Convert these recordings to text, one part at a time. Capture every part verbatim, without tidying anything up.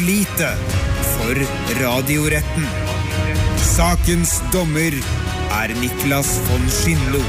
lite for radioretten. Sakens dommer er Niklas von Schindlo.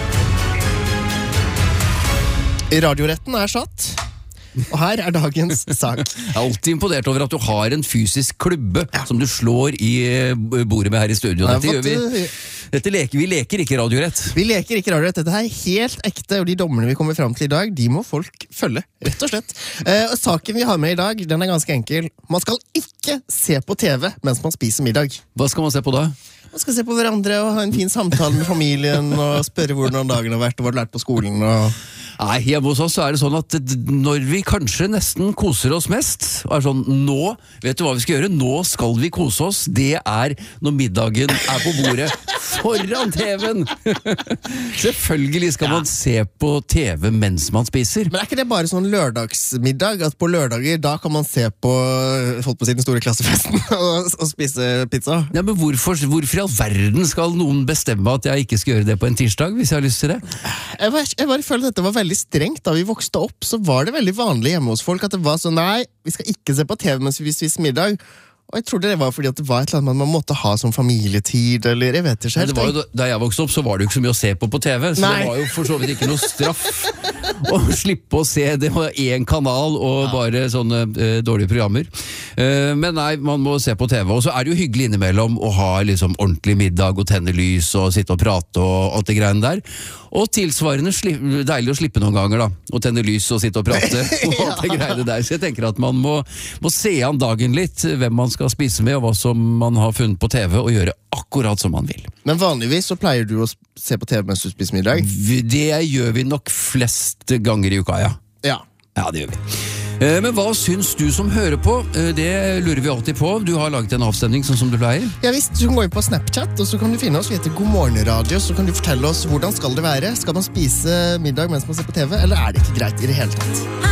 Radioretten er satt, og her er dagens sak. Jeg er alltid imponert over at du har en fysisk klubbe ja. som du slår i bordet med her i studio. Dette gjør vi. Dette leker, vi leker ikke radiorett. Vi leker ikke radiorett. Dette er helt ekte, og de dommerne vi kommer frem til i dag, de må folk følge, rett og slett. Eh, og saken vi har med i dag, den er ganske enkel. Man skal ikke se på T V mens man spiser middag. Hva skal man se på da? Man skal se på hverandre og ha en fin samtale med familien og spørre hvordan dagen har vært og hva du har lært på skolen. Og... Nei, hjemme hos oss så er det sånn at når vi kanskje nesten koser oss mest, og er sånn, nå, vet du hva vi skal gjøre? Nå skal vi kose oss. Det er når middagen er på bordet foran T V-en. Selvfølgelig skal ja. man se på T V mens man spiser. Men er ikke det bare sånn lørdagsmiddag? At på lørdager, da kan man se på, holdt på å si, den store klassefesten og, og spise pizza? Ja, men hvorfor, hvorfor i all verden skal noen bestemme at jeg ikke skal gjøre det på en tirsdag, hvis jeg har lyst til det? Jeg bare, jeg bare føler at dette var veldig strengt. Da vi vokste opp, så var det veldig vanlig hjemme hos folk at det var sånn, nei, vi skal ikke se på T V mens vi spiser middag. Og jeg tror det var fordi at det var et eller annet man måtte ha som familietid, eller jeg vet ikke helt. Det var jo, da jeg vokste opp, så var det jo ikke så mye å se på på T V, så nei. Det var jo for så vidt ikke noe straff å slippe å se. Det var én kanal og ja. bare sånne uh, dårlige programmer. Uh, men nei, man må se på T V. Og så er det jo hyggelig innimellom å ha liksom ordentlig middag og tenne lys og sitte og prate og alt det greiene der. Og tilsvarende deilig å slippe noen ganger da, og tenne lys og sitte og prate og alt det greiene der. Så jeg tenker at man må, må se an dagen litt, hvem man skal spise med og hva som man har funnet på T V, og gjøre akkurat som man vil. Men vanligvis så pleier du å se på T V mens du spiser middag? Det gjør vi nok flest ganger i uka, ja. Ja. Ja, det gjør vi. Men hva syns du som hører på? Det lurer vi alltid på. Du har laget en avstemning sånn som du pleier. Ja visst, du kan gå inn på Snapchat, og så kan du finne oss. Vi heter God Morgen Radio, så kan du fortelle oss hvordan skal det være. Skal man spise middag mens man ser på T V, eller er det ikke greit i det hele tatt?